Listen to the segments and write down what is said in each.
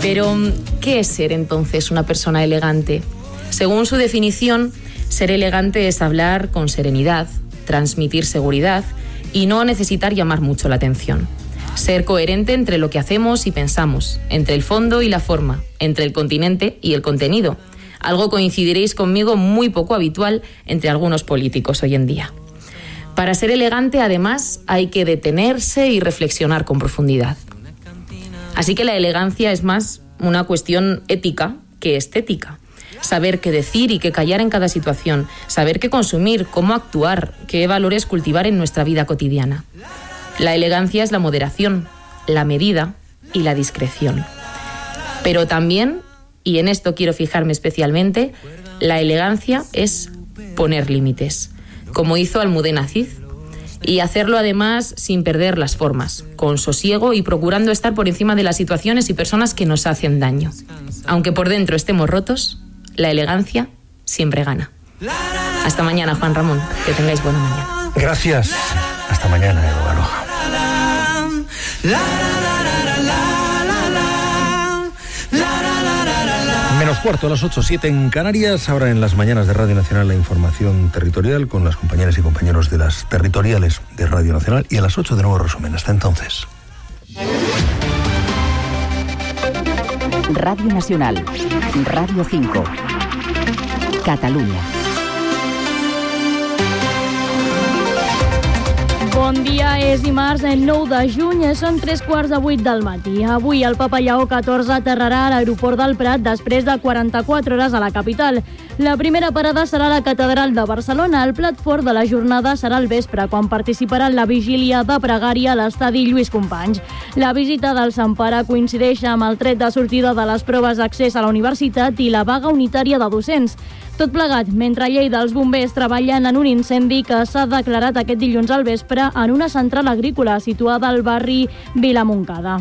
Pero, ¿qué es ser entonces una persona elegante? Según su definición, ser elegante es hablar con serenidad, transmitir seguridad y no necesitar llamar mucho la atención. Ser coherente entre lo que hacemos y pensamos, entre el fondo y la forma, entre el continente y el contenido. Algo, coincidiréis conmigo, muy poco habitual entre algunos políticos hoy en día. Para ser elegante, además, hay que detenerse y reflexionar con profundidad. Así que la elegancia es más una cuestión ética que estética. Saber qué decir y qué callar en cada situación, saber qué consumir, cómo actuar, qué valores cultivar en nuestra vida cotidiana. La elegancia es la moderación, la medida y la discreción. Pero también, y en esto quiero fijarme especialmente, la elegancia es poner límites, como hizo Almudena Cid, y hacerlo además sin perder las formas, con sosiego y procurando estar por encima de las situaciones y personas que nos hacen daño. Aunque por dentro estemos rotos, la elegancia siempre gana. Hasta mañana, Juan Ramón. Que tengáis buena mañana. Gracias. Hasta mañana, Edu Baroja. Menos cuarto, a las 8:07 en Canarias. Ahora en las mañanas de Radio Nacional la información territorial con las compañeras y compañeros de las territoriales de Radio Nacional. Y a las 8 de nuevo resumen. Hasta entonces. Radio Nacional, Radio 5, Catalunya. Bon dia, és dimarts 9 de juny, són 7:45 del matí. Avui el Papa Lleó XIV aterrarà a l'aeroport del Prat després de 44 hores a la capital. La primera parada serà a la Catedral de Barcelona. El plat fort de la jornada serà al vespre, quan participarà en la vigília de pregària a l'estadi Lluís Companys. La visita del Sant Pare coincideix amb el tret de sortida de les proves d'accés a la universitat i la vaga unitària de docents. Tot plegat, mentre a Lleida els bombers treballen en un incendi que s'ha declarat aquest dilluns al vespre en una central agrícola situada al barri Vilamoncada.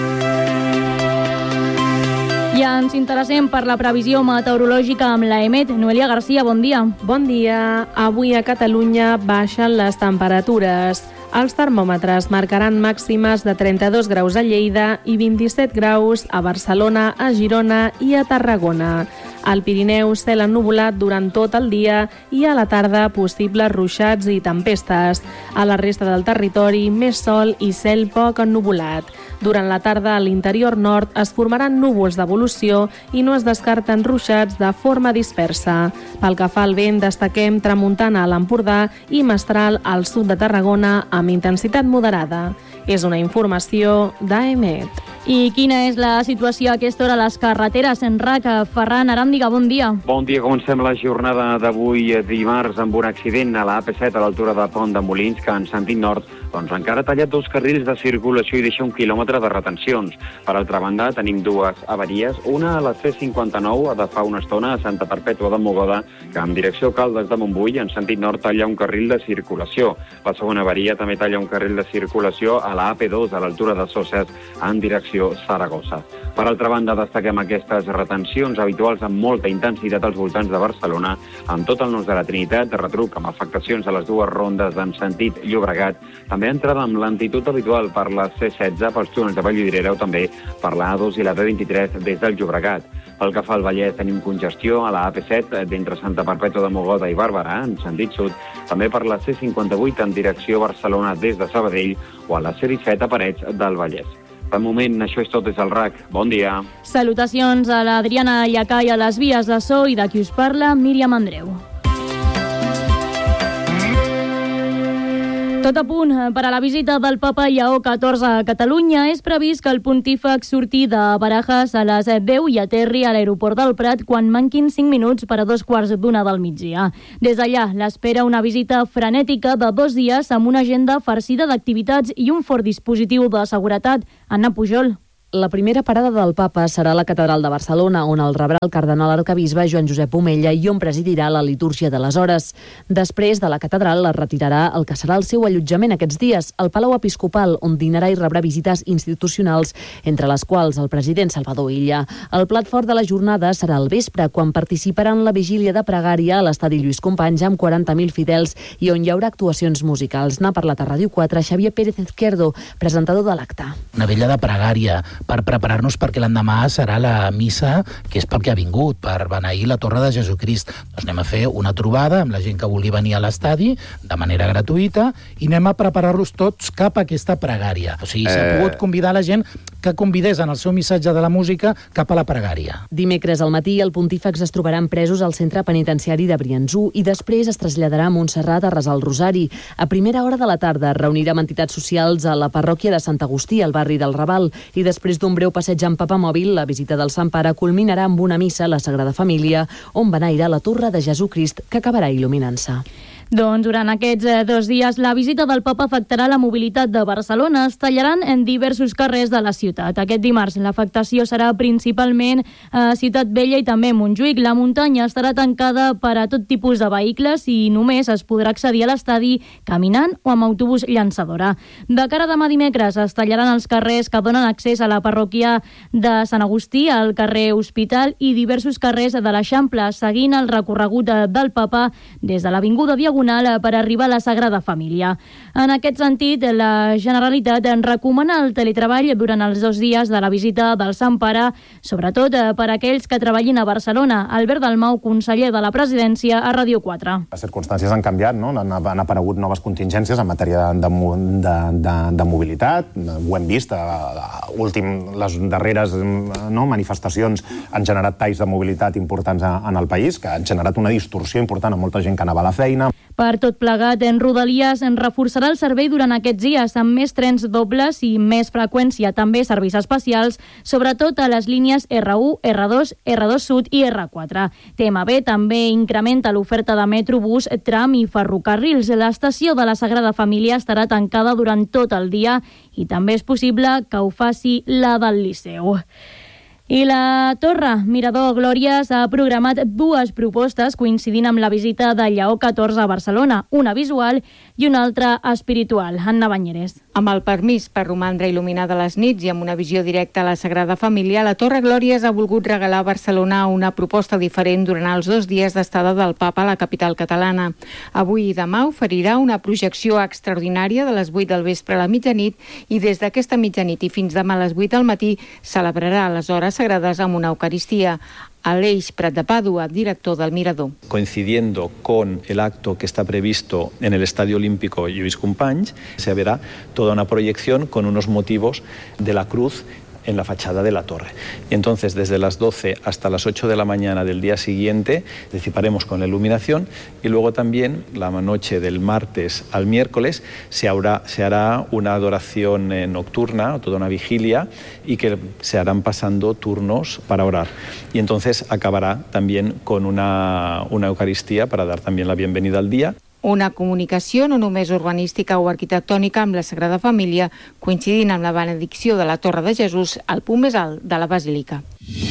I ens interessem per la previsió meteorològica amb la EMET. Noelia Garcia, bon dia. Bon dia. Avui a Catalunya baixen les temperatures. Els termòmetres marcaran màximes de 32 graus a Lleida i 27 graus a Barcelona, a Girona i a Tarragona. Al Pirineu, cel ennuvolat durant tot el dia i a la tarda possibles ruixats i tempestes. A la resta del territori, més sol i cel poc ennuvolat. Durant la tarda, a l'interior nord es formaran núvols d'evolució i no es descarten ruixats de forma dispersa. Pel que fa al vent, destaquem tramuntana a l'Empordà i mestral al sud de Tarragona amb intensitat moderada. És una informació d'AEMET. I quina és la situació a aquesta hora a les carreteres? En RAC, Ferran Aràndiga, bon dia. Bon dia, comencem la jornada d'avui dimarts amb un accident a la AP7 a l'altura de Pont de Molins, que en sentit nord encara ha tallat 2 carrils de circulació i deixa 1 quilòmetre de retencions. Per altra banda, tenim 2 avaries, una a la C59 de fa una estona a Santa Perpètua de Mogoda, que en direcció Caldes de Montbui, en sentit nord, talla un carril de circulació. La segona avaria també talla un carril de circulació a la AP2 a l'altura de Soses en direcció Saragossa. Per altra banda, destaquem aquestes retencions habituals amb molta intensitat als voltants de Barcelona, amb tot el Nus de la Trinitat, de retruc amb afectacions a les 2 rondes en sentit Llobregat, també entrada amb lentitud habitual per la C16 pels túnels de Vallvidrera o també per la A2 i la B23 des del Llobregat. Pel que fa al Vallès, tenim congestió a la AP7 d'entre Santa Perpètua de Mogoda i Barberà, en sentit sud, també per la C58 en direcció Barcelona des de Sabadell o a la C17 a Parets del Vallès. Per moment, això és tot des del RAC. Bon dia. Salutacions a l'Adriana Llacà i a les vies de so i de qui us parla, Míriam Andreu. Tot a punt per a la visita del Papa Lleó XIV a Catalunya. És previst que el pontífex surti de Barajas a les 10 i aterri a l'aeroport del Prat quan manquin 5 minuts per a 2:15 del migdia. Des d'allà l'espera una visita frenètica de 2 dies amb una agenda farcida d'activitats i un fort dispositiu de seguretat. Anna Pujol. La primera parada del Papa serà a la Catedral de Barcelona, on el rebrà el cardenal arquebisbe Joan Josep Omella i on presidirà la litúrgia de les hores. Després de la catedral es retirarà el que serà el seu allotjament aquests dies, el Palau Episcopal, on dinarà i rebrà visites institucionals, entre les quals el president Salvador Illa. El plat fort de la jornada serà al vespre, quan participarà en la vigília de pregària a l'estadi Lluís Companys amb 40.000 fidels i on hi haurà actuacions musicals. N'ha parlat a Ràdio 4 Xavier Pérez Izquierdo, presentador de l'acte. Una vella de pregària, per preparar-nos perquè l'endemà serà la missa, que és pel que ha vingut, per beneir la Torre de Jesucrist. Doncs anem a fer una trobada amb la gent que vulgui venir a l'estadi de manera gratuïta i anem a preparar-los tots cap a aquesta pregària. O sigui, s'ha pogut convidar la gent que convidés en el seu missatge de la música cap a la pregària. Dimecres al matí el pontífex es trobarà presos al centre penitenciari de Briançó i després es traslladarà a Montserrat a resar el Rosari. A primera hora de la tarda reunirà amb entitats socials a la parròquia de Sant Agustí, al barri del Raval, i després d'un breu passeig en papamòbil, la visita del Sant Pare culminarà amb una missa a la Sagrada Família, on beneirà la Torre de Jesucrist, que acabarà il·luminant-se. Doncs durant aquests 2 dies la visita del Papa afectarà la mobilitat de Barcelona. Es tallaran en diversos carrers de la ciutat. Aquest dimarts l'afectació serà principalment a Ciutat Vella i també Montjuïc. La muntanya estarà tancada per a tot tipus de vehicles i només es podrà accedir a l'estadi caminant o amb autobús llançadora. De cara a demà dimecres es tallaran els carrers que donen accés a la parròquia de Sant Agustí, al carrer Hospital i diversos carrers de l'Eixample, seguint el recorregut del Papa des de l'Avinguda Diagonal per arribar a la Sagrada Família. En aquest sentit, la Generalitat en recomana el teletreball durant els 2 dies de la visita del Sant Pare, sobretot per a aquells que treballin a Barcelona. Albert Dalmau, conseller de la Presidència, a Ràdio 4. Les circumstàncies han canviat, no? Han aparegut noves contingències en matèria de mobilitat. Ho hem vist, les darreres manifestacions han generat talls de mobilitat importants en el país, que han generat una distorsió important a molta gent que anava a la feina. Per tot plegat, en Rodalies en reforçarà el servei durant aquests dies amb més trens dobles i més freqüència, també serveis especials, sobretot a les línies R1, R2, R2 Sud i R4. TMB també incrementa l'oferta de Metrobús, tram i ferrocarrils. L'estació de la Sagrada Família estarà tancada durant tot el dia i també és possible que ho faci la del Liceu. I la Torre Mirador Glòries ha programat 2 propostes coincidint amb la visita de Lleó XIV a Barcelona, una visual i una altra espiritual. Anna Banyeres. Amb el permís per romandre il·luminada a les nits i amb una visió directa a la Sagrada Família, la Torre Glòries ha volgut regalar a Barcelona una proposta diferent durant els 2 dies d'estada del Papa a la capital catalana. Avui i demà oferirà una projecció extraordinària de les 8 del vespre a la mitjanit i des d'aquesta mitjanit i fins demà a les 8 del matí celebrarà les hores sagrades amb una Eucaristia. Aleix Prat de Pàdua, director del Mirador. Coincidiendo con el acto que está previsto en el Estadio Olímpico Lluís Companys, se verá toda una proyección con unos motivos de la cruz en la fachada de la torre. Y entonces, desde las 12 hasta las 8 de la mañana del día siguiente, participaremos con la iluminación y luego también, la noche del martes al miércoles, se hará una adoración nocturna, toda una vigilia, y que se harán pasando turnos para orar. Y entonces acabará también con una Eucaristía para dar también la bienvenida al día. Una comunicació no només urbanística o arquitectònica amb la Sagrada Família, coincidint amb la benedicció de la Torre de Jesús al punt més alt de la Basílica.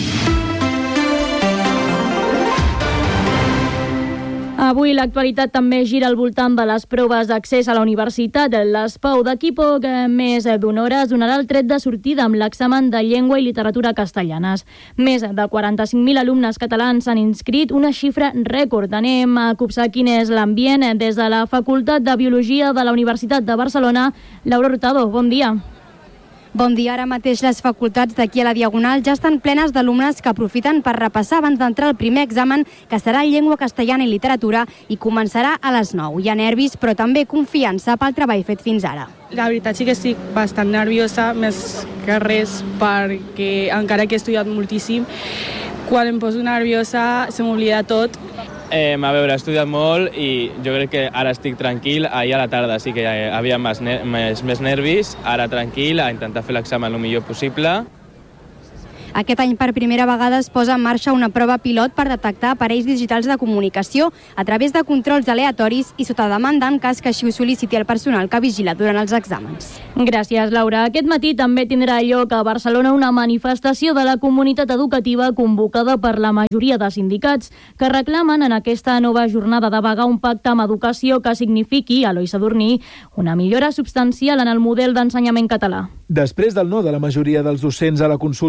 Avui l'actualitat també gira al voltant de les proves d'accés a la universitat. L'ESPAU d'aquí poc més d'una hora es donarà el tret de sortida amb l'examen de llengua i literatura castellanes. Més de 45.000 alumnes catalans s'han inscrit, una xifra rècord. Anem a copsar quin és l'ambient des de la Facultat de Biologia de la Universitat de Barcelona. Laura Hurtado, bon dia. Bon dia. Ara mateix les facultats d'aquí a la Diagonal ja estan plenes d'alumnes que aprofiten per repassar abans d'entrar al primer examen, que serà llengua castellana i literatura, i començarà a les 9. Hi ha nervis, però també confiança pel treball fet fins ara. La veritat sí que estic bastant nerviosa, més que res perquè encara que he estudiat moltíssim, quan em poso nerviosa se m'oblida tot. A veure, he estudiat molt i jo crec que ara estic tranquil. Ahir a la tarda sí que havia més nervis, ara tranquil, a intentar fer l'examen el millor possible. Aquest any per primera vegada es posa en marxa una prova pilot per detectar aparells digitals de comunicació a través de controls aleatoris i sota demanda en cas que així ho sol·liciti el personal que vigila durant els exàmens. Gràcies, Laura. Aquest matí també tindrà lloc a Barcelona una manifestació de la comunitat educativa convocada per la majoria de sindicats que reclamen en aquesta nova jornada de vaga un pacte amb educació que signifiqui, Eloi Sadurní, una millora substancial en el model d'ensenyament català. Després del no de la majoria dels docents a la consulta sobre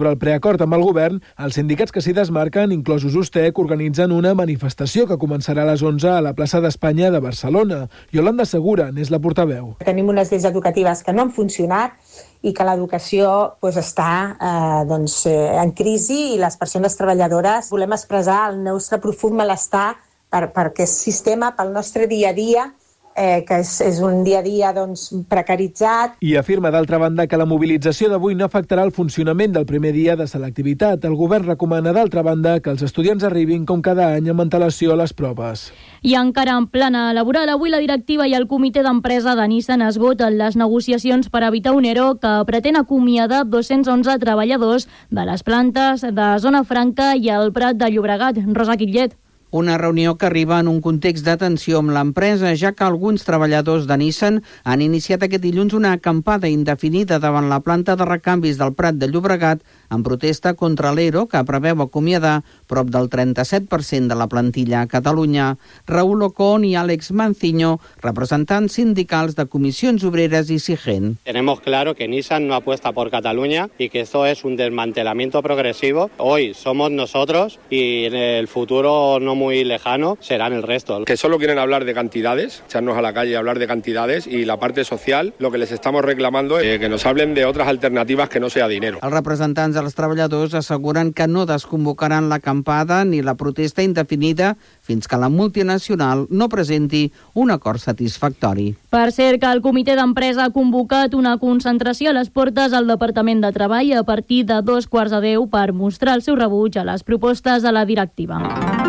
sobre el preacord amb el govern, els sindicats que s'hi desmarquen, inclosos USTEC, organitzen una manifestació que començarà a les 11 a la plaça d'Espanya de Barcelona. Yolanda Segura n'és la portaveu. Tenim unes lleis educatives que no han funcionat i que l'educació està en crisi, i les persones treballadores volem expressar el nostre profund malestar per aquest sistema, pel nostre dia a dia, que és un dia a dia precaritzat. I afirma, d'altra banda, que la mobilització d'avui no afectarà el funcionament del primer dia de selectivitat. El govern recomana, d'altra banda, que els estudiants arribin com cada any amb antelació a les proves. I encara en plana laboral, avui la directiva i el comitè d'empresa de Nissan esgoten les negociacions per evitar un ERO que pretén acomiadar 211 treballadors de les plantes de Zona Franca i el Prat de Llobregat. Rosa Quillet. Una reunió que arriba en un context de tensió amb l'empresa, ja que alguns treballadors de Nissan han iniciat aquest dilluns una acampada indefinida davant la planta de recanvis del Prat de Llobregat en protesta contra l'ERO, que preveu acomiadar prop del 37% de la plantilla a Catalunya. Raúl Ocon i Àlex Manciño, representants sindicals de Comissions Obreres i SIGEN. Tenemos claro que Nissan no apuesta por Cataluña y que esto es un desmantelamiento progresivo. Hoy somos nosotros y en el futuro no muy lejano serán el resto. Que solo quieren hablar de cantidades, echarnos a la calle y hablar de cantidades, y la parte social, lo que les estamos reclamando es que nos hablen de otras alternativas que no sea dinero. Els representants dels treballadors asseguren que no desconvocaran l'acampada ni la protesta indefinida fins que la multinacional no presenti un acord satisfactori. Per cert, que el comitè d'empresa ha convocat una concentració a les portes al Departament de Treball a partir de 9:15 per mostrar el seu rebuig a les propostes de la directiva.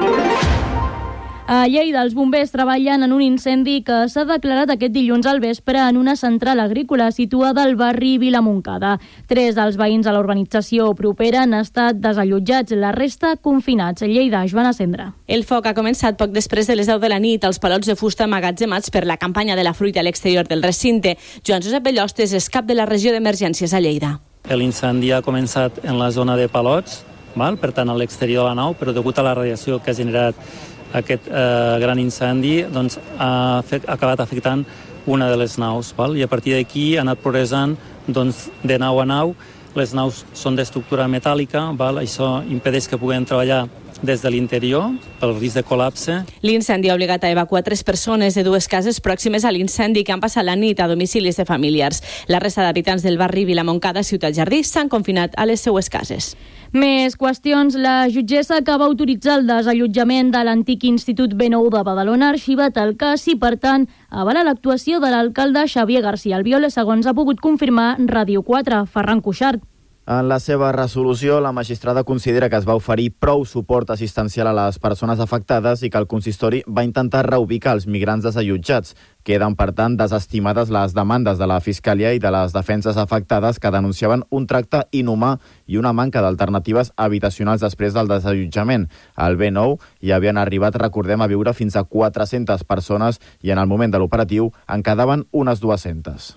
A Lleida, els bombers treballen en un incendi que s'ha declarat aquest dilluns al vespre en una central agrícola situada al barri Vilamoncada. 3 dels veïns de la urbanització propera han estat desallotjats, la resta confinats. Lleida, Joana Cendra. El foc ha començat poc després de les 10 de la nit als palots de fusta emmagatzemats per la campanya de la fruita a l'exterior del recinte. Joan Josep Bellostes és cap de la regió d'emergències a Lleida. L'incendi ha començat en la zona de palots, per tant a l'exterior de la nau, però degut a la radiació que ha generat aquest gran incendi ha acabat afectant una de les naus, i a partir d'aquí ha anat progressant de nau a nau. Les naus són d'estructura metàl·lica, això impedeix que puguem treballar des de l'interior pel risc de col·lapse. L'incendi ha obligat a evacuar 3 persones de 2 cases pròximes a l'incendi que han passat la nit a domicilis de familiars. La resta d'habitants del barri Vilamoncada, Ciutat Jardí, s'han confinat a les seues cases. Més qüestions. La jutgessa que va autoritzar el desallotjament de l'antic Institut B9 de Badalona ha arxivat el cas i, per tant, avala l'actuació de l'alcalde Xavier García Albiol, segons ha pogut confirmar Ràdio 4, Ferran Cuixart. En la seva resolució, la magistrada considera que es va oferir prou suport assistencial a les persones afectades i que el consistori va intentar reubicar els migrants desallotjats. Queden, per tant, desestimades les demandes de la Fiscalia i de les defenses afectades que denunciaven un tracte inhumà i una manca d'alternatives habitacionals després del desallotjament. Al B9 hi havien arribat, recordem, a viure fins a 400 persones i en el moment de l'operatiu en quedaven unes 200.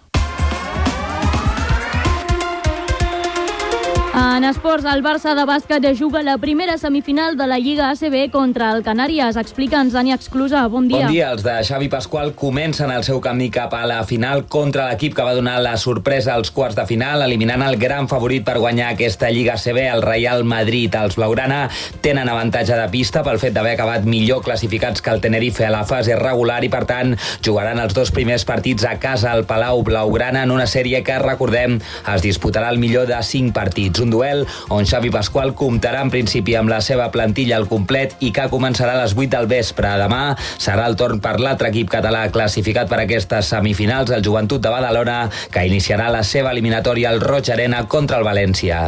En esports, el Barça de bàsquet juga la primera semifinal de la Lliga ACB contra el Canàries. Explica'ns, Dani Exclusa, bon dia. Bon dia. Els de Xavi Pasqual comencen el seu camí cap a la final contra l'equip que va donar la sorpresa als quarts de final, eliminant el gran favorit per guanyar aquesta Lliga ACB, el Real Madrid. Els blaugrana tenen avantatge de pista pel fet d'haver acabat millor classificats que el Tenerife a la fase regular i, per tant, jugaran els 2 primers partits a casa al Palau Blaugrana en una sèrie que, recordem, es disputarà el millor de 5 partits. Un duel on Xavi Pasqual comptarà en principi amb la seva plantilla al complet i que començarà a les 8 del vespre. Demà serà el torn per l'altre equip català classificat per aquestes semifinals, el Joventut de Badalona, que iniciarà la seva eliminatòria al Roig Arena contra el València.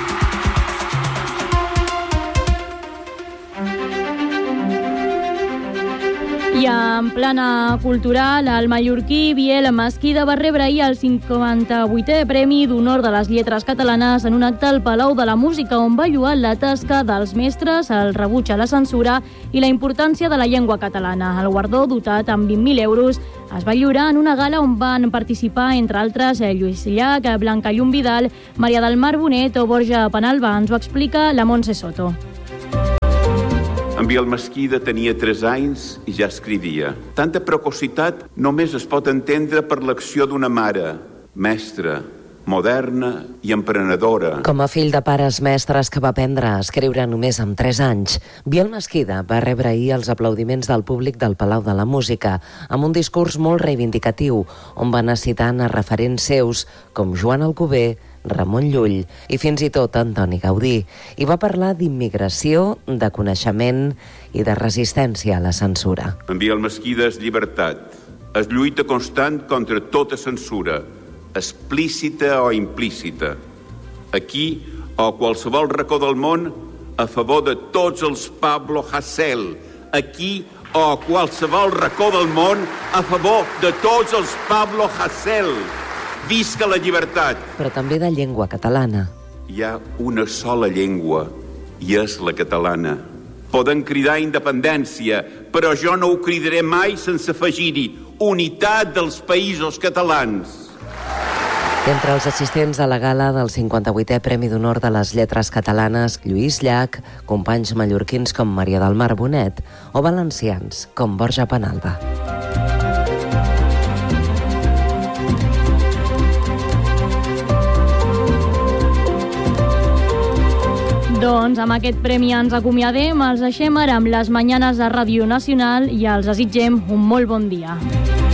I en plana cultural, el mallorquí Biel Mesquida va rebre ahir el 58è Premi d'Honor de les Lletres Catalanes en un acte al Palau de la Música, on va lloar la tasca dels mestres, el rebuig a la censura i la importància de la llengua catalana. El guardó, dotat amb 20.000 euros, es va lliurar en una gala on van participar, entre altres, Lluís Llach, Blanca Llum Vidal, Maria del Mar Bonet o Borja Penalba. Ens ho explica la Montse Soto. En Biel Mesquida tenia 3 anys i ja escrivia. Tanta precocitat només es pot entendre per l'acció d'una mare, mestra, moderna i emprenedora. Com a fill de pares mestres que va aprendre a escriure només amb 3 anys, Biel Mesquida va rebre ahir els aplaudiments del públic del Palau de la Música, amb un discurs molt reivindicatiu, on va anar citant a referents seus com Joan Alcover, Ramon Llull i fins i tot Antoni Gaudí. I va parlar d'immigració, de coneixement i de resistència a la censura. En Biel Mesquida és llibertat, és lluita constant contra tota censura, explícita o implícita. Aquí o a qualsevol racó del món, a favor de tots els Pablo Hasél. Aquí o a qualsevol racó del món, a favor de tots els Pablo Hasél. Visca la llibertat! Però també de llengua catalana. Hi ha una sola llengua, i és la catalana. Poden cridar independència, però jo no ho cridaré mai sense afegir-hi unitat dels països catalans. Entre els assistents a la gala del 58è Premi d'Honor de les Lletres Catalanes, Lluís Llach, companys mallorquins com Maria del Mar Bonet o valencians com Borja Penalba. Doncs amb aquest premi ens acomiadem, els deixem ara amb les Mañanes de Ràdio Nacional i els desitgem un molt bon dia.